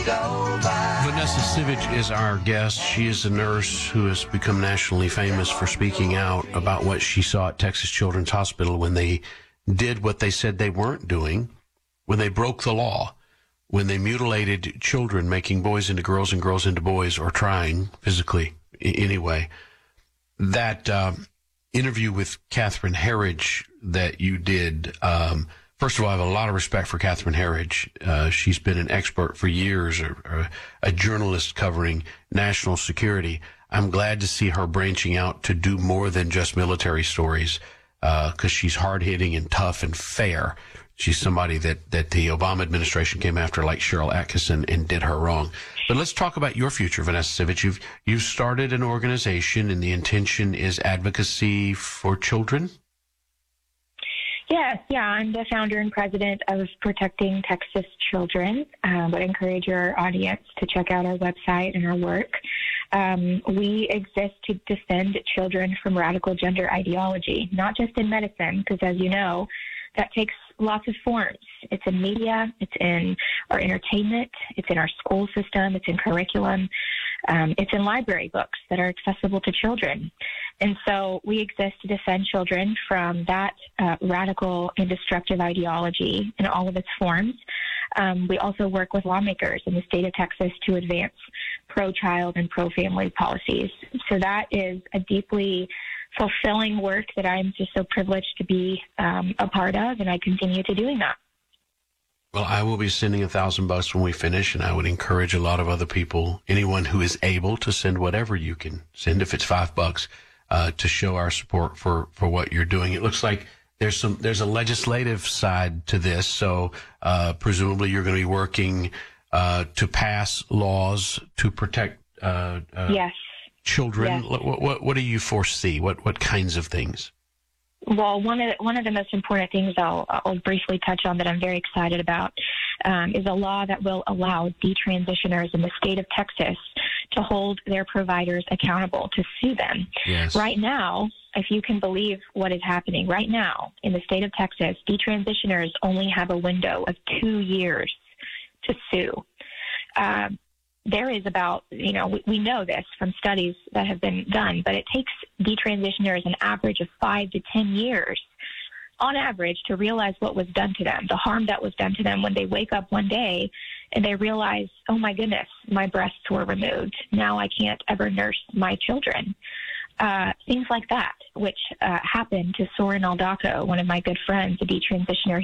go by. Vanessa Sivich is our guest. She is a nurse who has become nationally famous for speaking out about what she saw at Texas Children's Hospital when they did what they said they weren't doing, when they broke the law, when they mutilated children, making boys into girls and girls into boys, or trying physically anyway. That interview with Catherine Herridge that you did, first of all, I have a lot of respect for Catherine Herridge. She's been an expert for years, or a journalist covering national security. I'm glad to see her branching out to do more than just military stories, because she's hard-hitting and tough and fair. She's somebody that the Obama administration came after, like Cheryl Atkinson, and did her wrong. But let's talk about your future, Vanessa Sivich. You've started an organization, and the intention is advocacy for children? Yes, I'm the founder and president of Protecting Texas Children. Would encourage your audience to check out our website and our work. We exist to defend children from radical gender ideology, not just in medicine, because as you know, that takes lots of forms. It's in media, it's in our entertainment, it's in our school system, it's in curriculum, it's in library books that are accessible to children. And so we exist to defend children from that radical and destructive ideology in all of its forms. We also work with lawmakers in the state of Texas to advance pro-child and pro-family policies. So that is a deeply fulfilling work that I'm just so privileged to be a part of, and I continue to doing that. Well, I will be sending $1,000 when we finish, and I would encourage a lot of other people, anyone who is able, to send whatever you can send, if it's $5, to show our support for what you're doing. It looks like there's a legislative side to this, so presumably you're going to be working to pass laws to protect yes. children. Yes. What do you foresee? What kinds of things? Well, one of the most important things I'll briefly touch on that I'm very excited about is a law that will allow detransitioners in the state of Texas to hold their providers accountable, to sue them. Yes. Right now, if you can believe what is happening right now in the state of Texas, detransitioners only have a window of 2 years to sue. There is about, we know this from studies that have been done, but it takes detransitioners an average of 5 to 10 years on average to realize what was done to them, the harm that was done to them when they wake up one day and they realize, oh my goodness, my breasts were removed. Now I can't ever nurse my children. Things like that, which happened to Soren Aldaco, one of my good friends, a detransitioner.